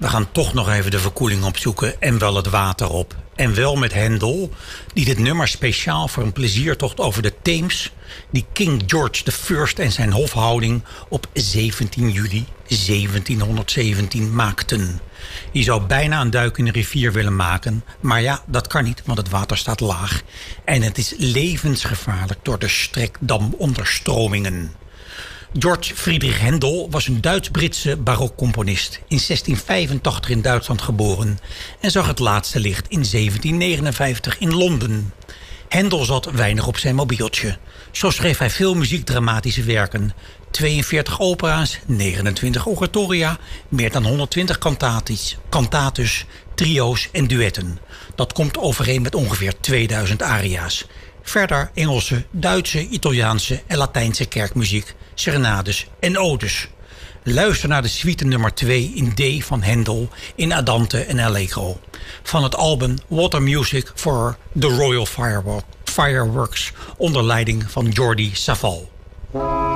We gaan toch nog even de verkoeling opzoeken en wel het water op. En wel met Handel, die dit nummer speciaal voor een pleziertocht over de Theems, die King George I en zijn hofhouding op 17 juli 1717 maakten. Je zou bijna een duik in de rivier willen maken, maar ja, dat kan niet, want het water staat laag. En het is levensgevaarlijk door de strekdamonderstromingen. George Friedrich Händel was een Duits-Britse barokcomponist. In 1685 in Duitsland geboren en zag het laatste licht in 1759 in Londen. Händel zat weinig op zijn mobieltje. Zo schreef hij veel muziekdramatische werken. 42 opera's, 29 oratoria, meer dan 120 cantates, trio's en duetten. Dat komt overeen met ongeveer 2000 aria's. Verder Engelse, Duitse, Italiaanse en Latijnse kerkmuziek, serenades en odes. Luister naar de suite nummer 2 in D van Händel in Andante en Allegro. Van het album Water Music for the Royal Fireworks onder leiding van Jordi Savall.